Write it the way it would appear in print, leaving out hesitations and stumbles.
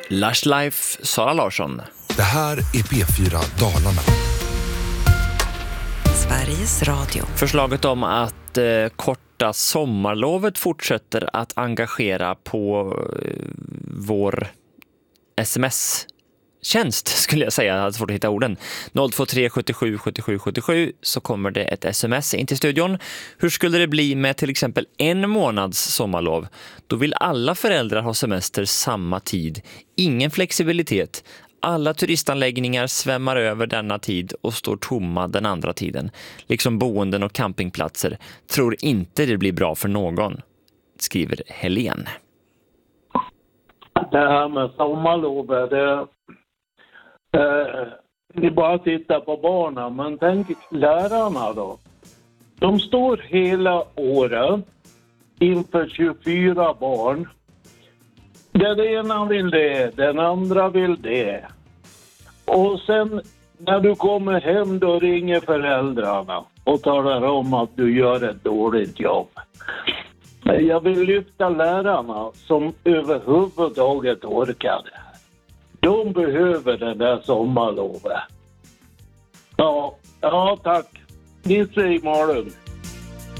Lush Life, Sara Larsson. Det här är P4 Dalarna. Sveriges Radio. Förslaget om att korta sommarlovet fortsätter att engagera på vår sms-tjänst, skulle jag säga. Jag hade svårt att hitta orden. 023 77 77 77 så kommer det ett sms in till studion. Hur skulle det bli med till exempel en månads sommarlov? Då vill alla föräldrar ha semester samma tid. Ingen flexibilitet. Alla turistanläggningar svämmar över denna tid och står tomma den andra tiden. Liksom boenden och campingplatser. Tror inte det blir bra för någon, skriver Helen. Det här med sommarlovet, ni bara tittar på barnen, men tänk lärarna då. De står hela året inför 24 barn. Den ena vill det, den andra vill det. Och sen när du kommer hem då ringer föräldrarna och talar om att du gör ett dåligt jobb. Jag vill lyfta lärarna som överhuvudtaget orkar. De behöver den där sommarlovet. Ja, tack. Nisse i Malung.